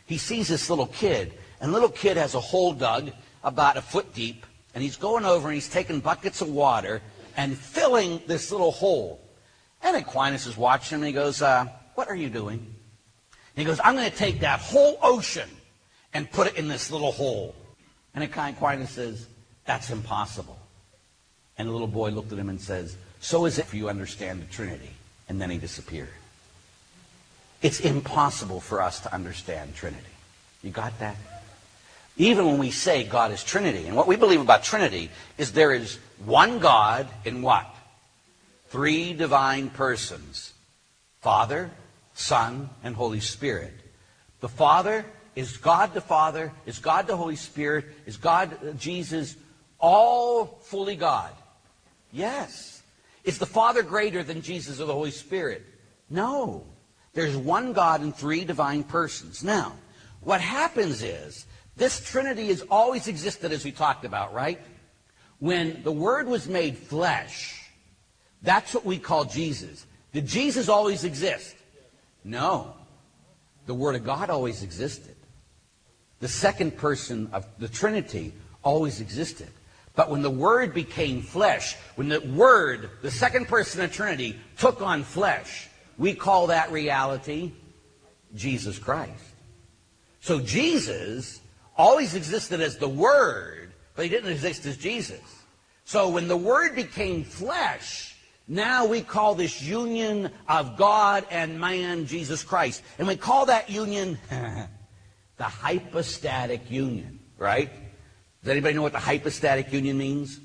he sees this little kid, and the little kid has a hole dug about a foot deep, and he's going over and he's taking buckets of water and filling this little hole. And Aquinas is watching him, and he goes, what are you doing? And he goes, I'm going to take that whole ocean and put it in this little hole. And Aquinas says, that's impossible. And the little boy looked at him and says, so is it if you understand the Trinity. And then he disappeared. It's impossible for us to understand Trinity. You got that? Even when we say God is Trinity, and what we believe about Trinity is there is one God in what? 3 divine persons. Father, Son, and Holy Spirit. The Father is God the Father, is God the Holy Spirit, is God Jesus, all fully God. Yes. Is the Father greater than Jesus or the Holy Spirit? No. There's one God in 3 divine persons. Now, what happens is, this Trinity has always existed, as we talked about, right? When the Word was made flesh, that's what we call Jesus. Did Jesus always exist? No. The Word of God always existed. The second person of the Trinity always existed. But when the Word became flesh, when the Word, the second person of the Trinity, took on flesh, we call that reality Jesus Christ. So Jesus always existed as the Word, but he didn't exist as Jesus. So when the Word became flesh, now we call this union of God and man, Jesus Christ. And we call that union the hypostatic union, right? Does anybody know what the hypostatic union means?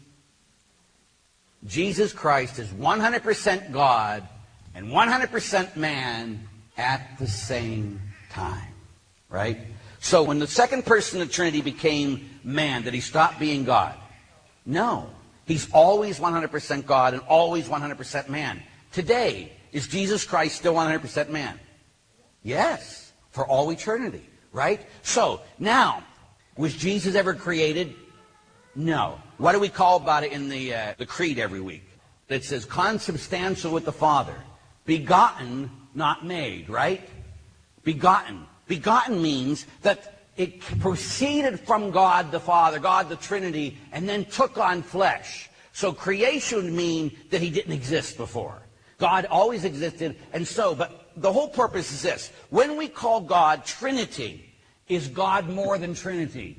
Jesus Christ is 100% God and 100% man at the same time, right? So when the second person of the Trinity became man, did he stop being God? No. He's always 100% God and always 100% man. Today, is Jesus Christ still 100% man? Yes, for all eternity, right? So, now, was Jesus ever created? No. What do we call about it in the creed every week? That says consubstantial with the Father. Begotten, not made, right? Begotten. Begotten means that it proceeded from God the Father, God the Trinity, and then took on flesh. So creation would mean that he didn't exist before. God always existed, and so, but the whole purpose is this. When we call God Trinity, is God more than Trinity?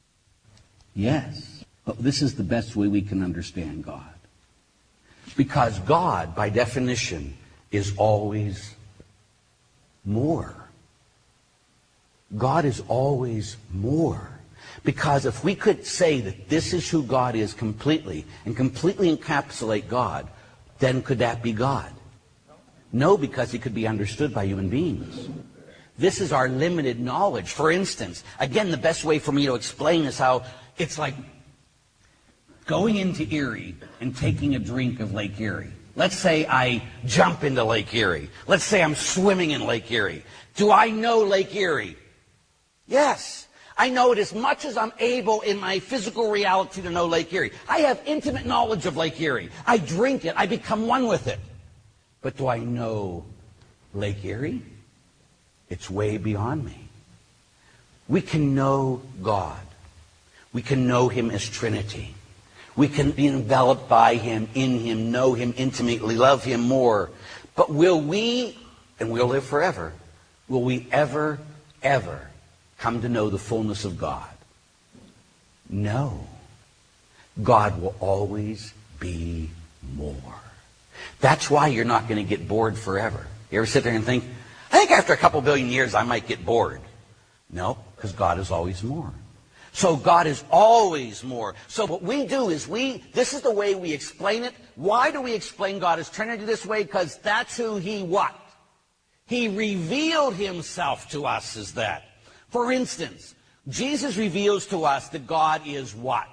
Yes. But this is the best way we can understand God. Because God, by definition, is always more. God is always more. Because if we could say that this is who God is completely, and completely encapsulate God, then could that be God? No, because he could be understood by human beings. This is our limited knowledge. For instance, again, the best way for me to explain is how it's like going into Erie and taking a drink of Lake Erie. Let's say I jump into Lake Erie. Let's say I'm swimming in Lake Erie. Do I know Lake Erie? Yes. I know it as much as I'm able in my physical reality to know Lake Erie. I have intimate knowledge of Lake Erie. I drink it. I become one with it. But do I know Lake Erie? It's way beyond me. We can know God. We can know him as Trinity. We can be enveloped by him, in him, know him intimately, love him more. But will we, and we'll live forever, will we ever, ever come to know the fullness of God? No. God will always be more. That's why you're not going to get bored forever. You ever sit there and think, I think after a couple billion years I might get bored. No, because God is always more. So God is always more. So what we do is this is the way we explain it. Why do we explain God as Trinity this way? Because that's who he what? He revealed himself to us as that. For instance, Jesus reveals to us that God is what?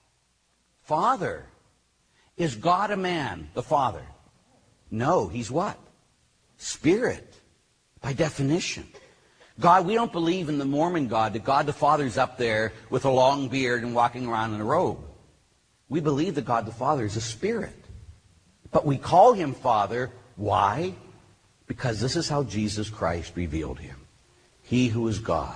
Father. Is God a man, the Father? No, he's what? Spirit, by definition. God, we don't believe in the Mormon God, that God the Father is up there with a long beard and walking around in a robe. We believe that God the Father is a spirit. But we call him Father. Why? Because this is how Jesus Christ revealed him. He who is God